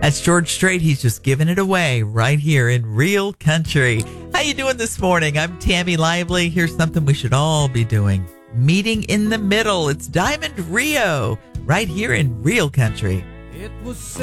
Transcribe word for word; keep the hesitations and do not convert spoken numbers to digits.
That's George Strait. He's just giving it away right here in Real Country. How you doing this morning? I'm Tammy Lively. Here's something we should all be doing. Meeting in the middle. It's Diamond Rio right here in Real Country. It was